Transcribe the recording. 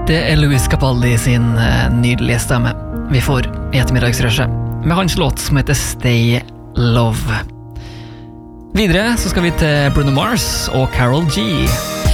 Det Louis Capaldi sin nydelige stemme vi får i ettermiddagsrushet, med hans låt som heter Stay Love. Videre så skal vi til Bruno Mars og Karol G.